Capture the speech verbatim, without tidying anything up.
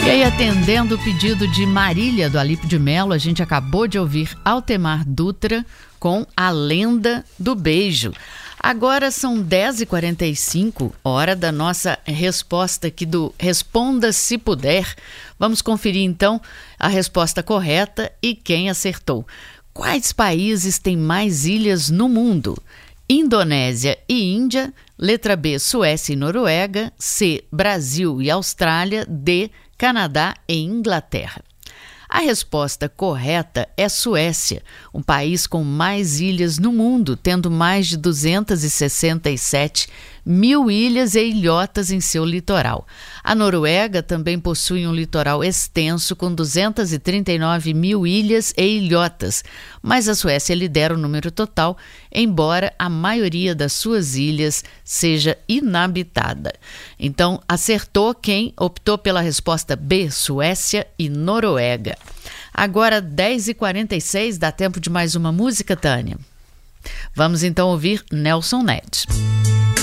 E aí, atendendo o pedido de Marília, do Alípio de Melo, a gente acabou de ouvir Altemar Dutra com A Lenda do Beijo. Agora são dez e quarenta e cinco, hora da nossa resposta aqui do Responda Se Puder. Vamos conferir então a resposta correta e quem acertou. Quais países têm mais ilhas no mundo? Indonésia e Índia, letra B, Suécia e Noruega, C, Brasil e Austrália, D, Canadá e Inglaterra. A resposta correta é Suécia, um país com mais ilhas no mundo, tendo mais de duzentas e sessenta e sete mil ilhas e ilhotas em seu litoral. A Noruega também possui um litoral extenso com duzentas e trinta e nove mil ilhas e ilhotas, mas a Suécia lidera o número total, embora a maioria das suas ilhas seja inabitada. Então, acertou quem optou pela resposta B, Suécia e Noruega. Agora, dez e quarenta e seis, dá tempo de mais uma música, Tânia? Vamos então ouvir Nelson Ned.